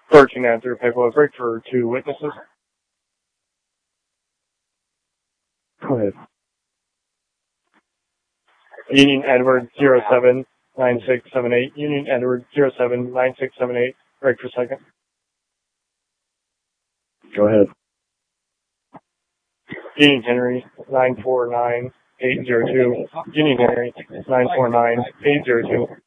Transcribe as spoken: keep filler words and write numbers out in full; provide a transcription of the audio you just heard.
thirteen answer, paperless break for two witnesses. Go ahead. Union Edward zero seven nine six seven eight. Union Edward zero seven nine six seven eight. Break for second. Go ahead. Union Henry nine four nine eight zero two. Union Henry nine four nine eight zero two.